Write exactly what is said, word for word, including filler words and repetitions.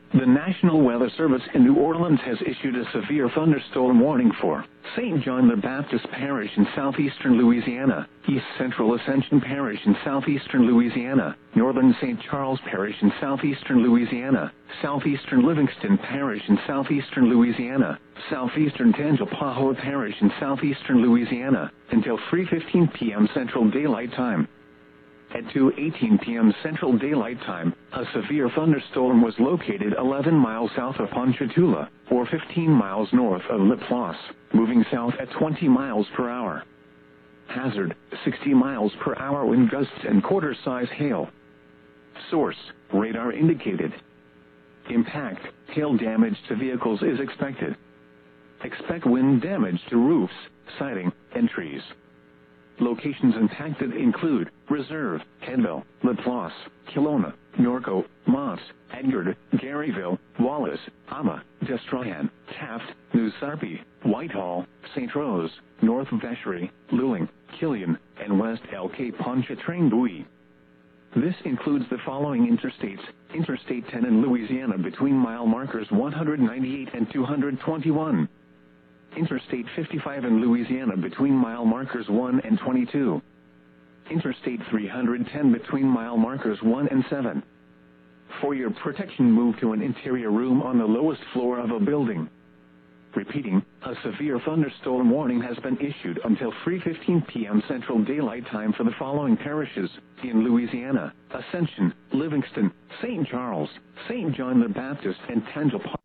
The National Weather Service in New Orleans has issued a severe thunderstorm warning for Saint John the Baptist Parish in southeastern Louisiana, East Central Ascension Parish in southeastern Louisiana, Northern Saint Charles Parish in southeastern Louisiana, Southeastern Livingston Parish in southeastern Louisiana, Southeastern Tangipahoa Parish in southeastern Louisiana, until three fifteen p m Central Daylight Time. At two eighteen p m Central Daylight Time, a severe thunderstorm was located eleven miles south of Ponchatoula, or fifteen miles north of La Place, moving south at twenty miles per hour. Hazard, sixty miles per hour wind gusts and quarter-size hail. Source, radar indicated. Impact, hail damage to vehicles is expected. Expect wind damage to roofs, siding, and trees. Locations impacted include Reserve, Headville, La Place, Kelowna, Norco, Moss, Edgard, Garyville, Wallace, Ama, Destroyan, Taft, New Sarpy, Whitehall, Saint Rose, North Vacherie, Luling, Killian, and West L K Pontchartrain Buoy. This includes the following interstates: Interstate ten in Louisiana between mile markers one hundred ninety-eight and two hundred twenty-one. Interstate fifty-five in Louisiana between mile markers one and twenty-two. Interstate three hundred ten between mile markers one and seven. For your protection, move to an interior room on the lowest floor of a building. Repeating, a severe thunderstorm warning has been issued until three fifteen p m Central Daylight Time for the following parishes in Louisiana: Ascension, Livingston, Saint Charles, Saint John the Baptist, and Tangipahoa.